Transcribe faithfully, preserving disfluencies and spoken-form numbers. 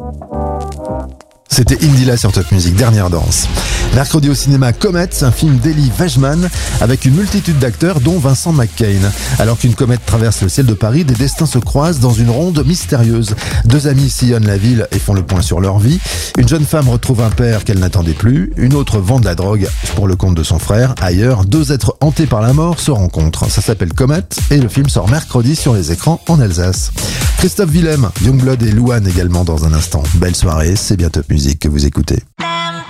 C'était Indila sur Top Music, dernière danse. Mercredi au cinéma, Comet, un film d'Elie Wajman avec une multitude d'acteurs dont Vincent McCain. Alors qu'une comète traverse le ciel de Paris, des destins se croisent dans une ronde mystérieuse. Deux amis sillonnent la ville et font le point sur leur vie. Une jeune femme retrouve un père qu'elle n'attendait plus. Une autre vend de la drogue pour le compte de son frère. Ailleurs, deux êtres hantés par la mort se rencontrent. Ça s'appelle Comet et le film sort mercredi sur les écrans en Alsace. Christophe Willem, Youngblood et Louane également dans un instant. Belle soirée, c'est bien Top Music que vous écoutez.